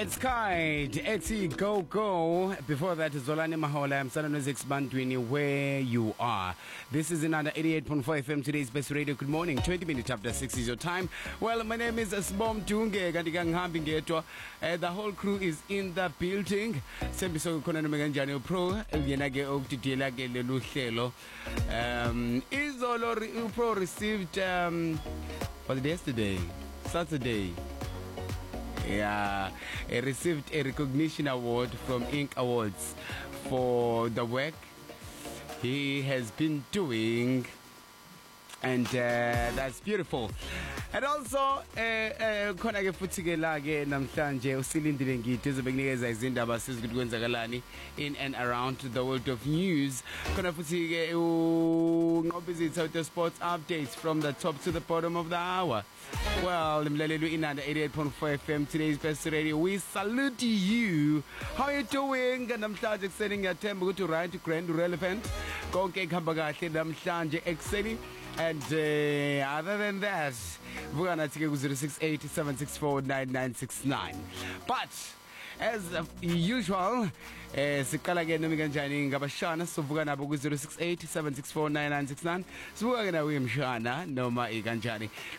It's Kite, Etsy Go Go. Before that, Zolani Mahola, I'm Sana Nozix Bandwini, where you are. This is another 88.4 FM, today's best radio. Good morning, 20 minutes after 6 is your time. Well, my name is Sbom Tunge, the whole crew is in the building. Sembiso Konan Meganjani Pro, Yenage Oktila Gelushelo. Izolo Pro received, was it yesterday? Saturday. Yeah, he received a recognition award from Inc. Awards for the work he has been doing, and that's beautiful. And also khona ke futhi ke la ke namhlanje usilindile ngithi ezobenikeza izindaba sizikwenzakalani in and around the world of news. Khona futhi ke unqobizitha the sports updates from the top to the bottom of the hour. Well, Mlalelu in under 88.4 FM, today's best radio. We salute you. How you doing? Namhlanje extending your tempo to right to grand relevant. Konke khamba kahle namhlanje extending. And other than that, we're gonna take 068-764-9969. But as usual, siqala ke noma kanjani ngabashana sovuka nabo ku 068-764-9969. Sivuka ke nawe mshana noma ikanjani.